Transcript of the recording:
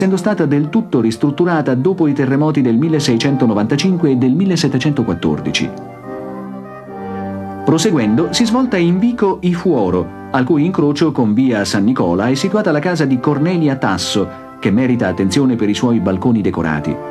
essendo stata del tutto ristrutturata dopo i terremoti del 1695 e del 1714. Proseguendo, si svolta in vico I Fuoro, al cui incrocio con via San Nicola è situata la casa di Cornelia Tasso, che merita attenzione per i suoi balconi decorati.